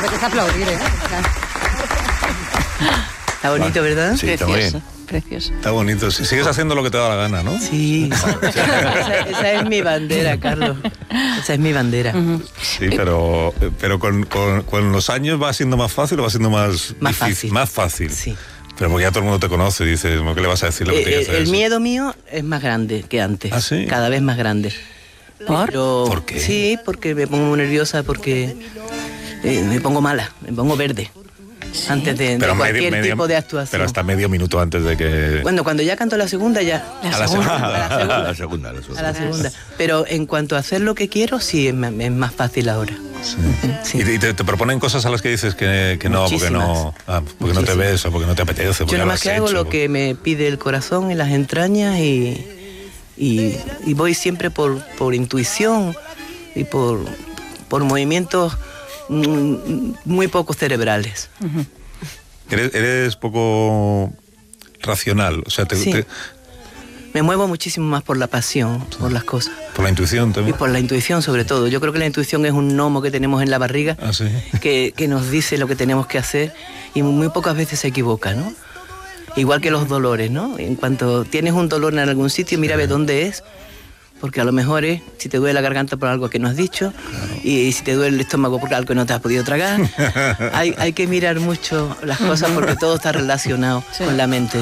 que es aplaudir, ¿eh? Está bonito, ¿verdad? Sí, está bien. Precioso. Está bonito. Sigues haciendo lo que te da la gana, ¿no? Sí. Esa es mi bandera, Carlos. Esa es mi bandera. Sí, pero con los años va siendo más fácil o va siendo más difícil? Fácil. Más fácil. Sí. Pero porque ya todo el mundo te conoce y dices, ¿qué le vas a decir lo que te hacer? El miedo mío es más grande que antes. ¿Ah, sí? Cada vez más grande. ¿Por qué? Sí, porque me pongo muy nerviosa, porque me pongo mala, me pongo verde. Sí. Antes de cualquier tipo de actuación. Pero hasta medio minuto antes de que... Bueno, cuando ya canto la segunda, ya. A la segunda. Pero en cuanto a hacer lo que quiero, sí, es más fácil ahora. Sí. Sí. ¿Y te proponen cosas a las que dices que no, porque no te ves o porque no te apetece? Yo nada más que hago lo que me pide el corazón y las entrañas y voy siempre por intuición y por movimientos muy pocos cerebrales. Eres poco racional, o sea, sí. Me muevo muchísimo más por la pasión, por las cosas. ¿Por la intuición también? Y por la intuición sobre todo. Yo creo que la intuición es un gnomo que tenemos en la barriga. ¿Ah, sí? que nos dice lo que tenemos que hacer y muy pocas veces se equivoca, ¿no? Igual que los dolores, ¿no? En cuanto tienes un dolor en algún sitio, mira a ver dónde es. Porque a lo mejor es si te duele la garganta por algo que no has dicho, claro. Y si te duele el estómago por algo que no te has podido tragar. Hay que mirar mucho las cosas porque todo está relacionado con la mente.